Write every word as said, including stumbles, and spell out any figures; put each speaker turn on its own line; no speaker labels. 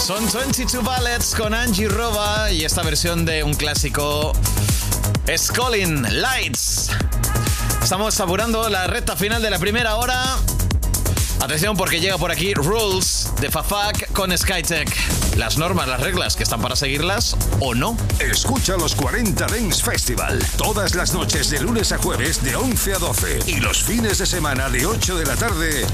Son veintidós Ballets con Angie Roba y esta versión de un clásico es Calling Lights. Estamos apurando la recta final de la primera hora. Atención porque llega por aquí Rules de Fafak con Skytech. Las normas, las reglas que están para seguirlas o no.
Escucha los cuarenta Dance Festival todas las noches de lunes a jueves de once a doce y los fines de semana de ocho de la tarde